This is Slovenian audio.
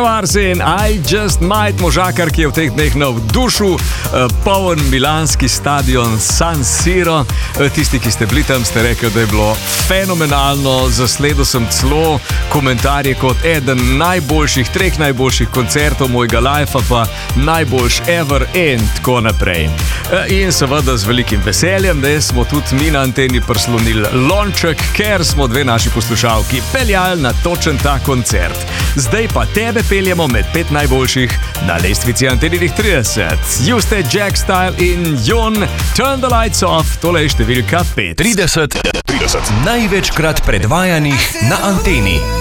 Cannavars in I Just Might, možakar, ki je v teh dneh navdušil poln milanski stadion San Siro. Tisti, ki ste bili tam, ste rekli, da je bilo fenomenalno. Zasledil sem celo komentarje kot eden najboljših, treh najboljših koncertov mojega lifea, pa najboljš ever in tako naprej. In seveda z velikim veseljem, da smo tudi mi na anteni prislonili lonček, ker smo dve naši poslušalki peljali na točen ta koncert. Zdaj pa tebe peljemo med 5 najboljših na lestvici Anteninih 30. Juste, Jack Style in Jon, Turn the Lights Off, tole je številka 5. 30 največkrat predvajanih na anteni.